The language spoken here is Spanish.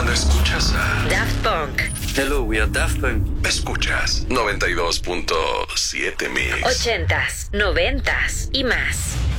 Cuando escuchas a Daft Punk. Hello, we are Daft Punk. Escuchas 92.7 Mix. 80s, 90s y más.